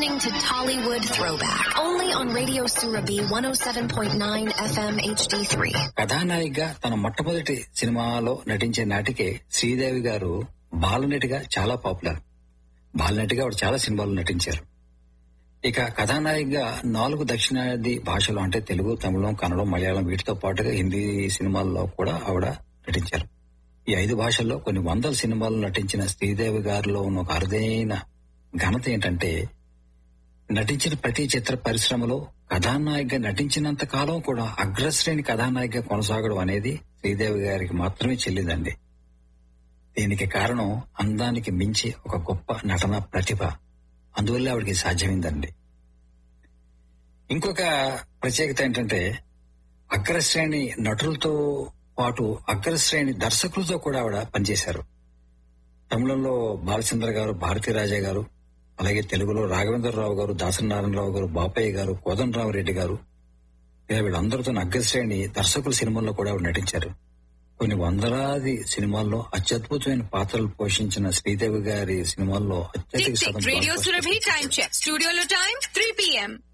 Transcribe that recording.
listening to Tollywood Throwback, only on Radio Surabhi 107.9 FM HD3. కథానాయికగా తన మొట్టమొదటి సినిమాలో నటించే నాటికే శ్రీదేవి గారు బాలనటిగా చాలా పాపులర్. బాలనటిగా ఆవిడ చాలా సినిమాలు నటించారు. ఇక కథానాయికగా 4 దక్షిణాది భాషలు అంటే తెలుగు, తమిళం, కన్నడం, మలయాళం వీటితో పాటుగా హిందీ సినిమాల్లో కూడా ఆవిడ నటించారు. ఈ 5 భాషల్లో కొన్ని వందల సినిమాలు నటించిన శ్రీదేవి గారిలో ఉన్న ఒక అరుదైన ఘనత ఏంటంటే నటించిన ప్రతి చిత్ర పరిశ్రమలో కథానాయికగా నటించినంత కాలం కూడా అగ్రశ్రేణి కథానాయికగా కొనసాగడం అనేది శ్రీదేవి గారికి మాత్రమే చెల్లిందండి. దీనికి కారణం అందానికి మించి ఒక గొప్ప నటన ప్రతిభ. అందువల్ల ఆవిడకి సాధ్యమైందండి. ఇంకొక ప్రత్యేకత ఏంటంటే అగ్రశ్రేణి నటులతో పాటు అగ్రశ్రేణి దర్శకులతో కూడా ఆవిడ పనిచేశారు. తమిళంలో బాలచంద్ర గారు, భారతీరాజా గారు, అలాగే తెలుగులో రాఘవేంద్రరావు గారు, దాసనారాయణరావు గారు, బాపయ్య గారు, కోదండరామరెడ్డి గారు, ఇలా వీళ్ళందరితో అగ్రశ్రేణి దర్శకుల సినిమాల్లో కూడా ఆవిడ నటించారు. కొన్ని వందలాది సినిమాల్లో అత్యద్భుతమైన పాత్రలు పోషించిన శ్రీదేవి గారి సినిమాల్లో అత్యధిక రేడియో సురభి టైం చెక్. స్టూడియోలో టైం 3 PM.